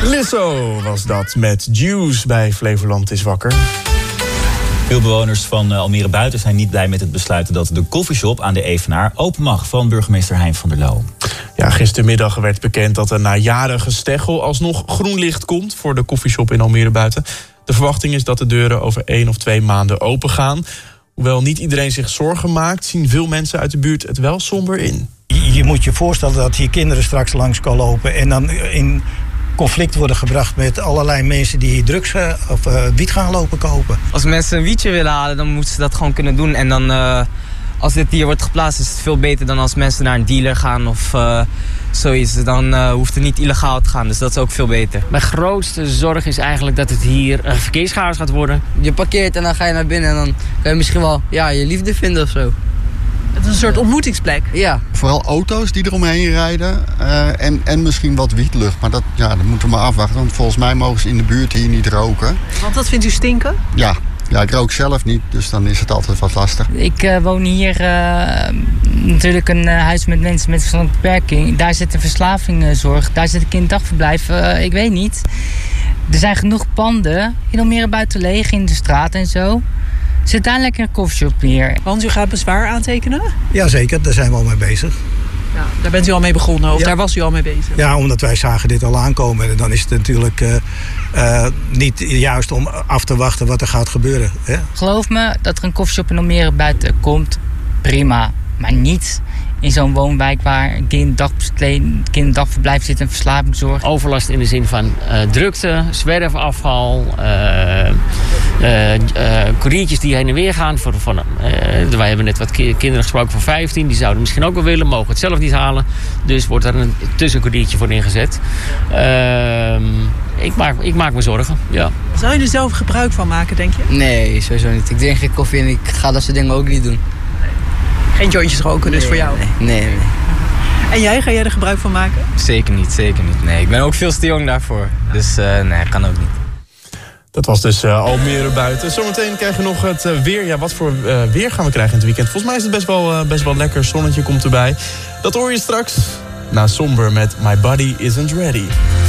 Lizzo was dat met Juice bij Flevoland is wakker. Veel bewoners van Almere Buiten zijn niet blij met het besluit dat de koffieshop aan de Evenaar open mag van burgemeester Hein van der Loo. Ja, gistermiddag werd bekend dat er na jaren gesteggel alsnog groen licht komt voor de koffieshop in Almere Buiten. De verwachting is dat de deuren over 1 of 2 maanden open gaan. Hoewel niet iedereen zich zorgen maakt, zien veel mensen uit de buurt het wel somber in. Je moet je voorstellen dat hier kinderen straks langs kan lopen en dan in conflict worden gebracht met allerlei mensen die hier drugs of wiet gaan lopen kopen. Als mensen een wietje willen halen, dan moeten ze dat gewoon kunnen doen. En dan, als dit hier wordt geplaatst, is het veel beter dan als mensen naar een dealer gaan of zoiets. Dan hoeft het niet illegaal te gaan, dus dat is ook veel beter. Mijn grootste zorg is eigenlijk dat het hier verkeerschaos gaat worden. Je parkeert en dan ga je naar binnen en dan kan je misschien wel je liefde vinden of zo. Het is een soort ontmoetingsplek. Ja. Vooral auto's die eromheen rijden en misschien wat wietlucht. Maar dat moeten we maar afwachten, want volgens mij mogen ze in de buurt hier niet roken. Want dat vindt u stinken? Ja, ik rook zelf niet, dus dan is het altijd wat lastig. Ik woon hier natuurlijk een huis met mensen met verstandelijke beperking. Daar zit een verslavingszorg, daar zit een kinddagverblijf, ik weet niet. Er zijn genoeg panden in Almere Buiten leeg in de straat en zo. Zit daar lekker een koffieshop neer. Want u gaat bezwaar aantekenen? Jazeker, daar zijn we al mee bezig. Ja, daar bent u al mee begonnen, of daar was u al mee bezig? Ja, omdat wij zagen dit al aankomen. En dan is het natuurlijk niet juist om af te wachten wat er gaat gebeuren. Hè? Geloof me, dat er een koffieshop in Almere Buiten komt, prima. Maar niet in zo'n woonwijk waar een kinderdagverblijf zit en verslavingszorg. Overlast in de zin van drukte, zwerfafval, koeriertjes die heen en weer gaan. Wij hebben net wat kinderen gesproken van 15, die zouden misschien ook wel willen, mogen het zelf niet halen. Dus wordt er een tussenkoeriertje voor ingezet. Ik maak me zorgen, ja. Zou je er zelf gebruik van maken, denk je? Nee, sowieso niet. Ik drink geen koffie en ik ga dat soort dingen ook niet doen. Geen jointjes roken dus voor jou? Nee. En jij, ga jij er gebruik van maken? Zeker niet. Nee, ik ben ook veel te jong daarvoor. Dus nee, kan ook niet. Dat was dus Almere Buiten. Zometeen krijgen we nog het weer. Ja, wat voor weer gaan we krijgen in het weekend? Volgens mij is het best wel lekker. Zonnetje komt erbij. Dat hoor je straks na Somber met My Body Isn't Ready.